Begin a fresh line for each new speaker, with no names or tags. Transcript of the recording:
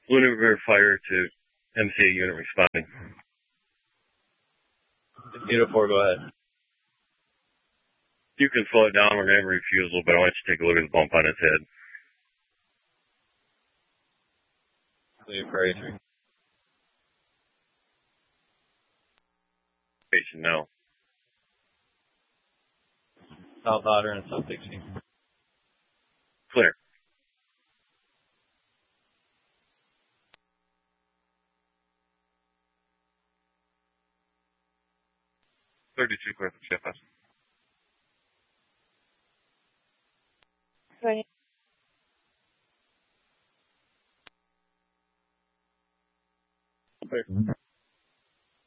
Luna River Fire to MCA unit responding.
Unit 4, go ahead.
You can slow it down. We're going to have a refusal, but I want you to take a look at the bump on its head.
Leave right.
No.
South Otter and South Dixie.
Clear. $32 clear for CFS.
Right.
Clear.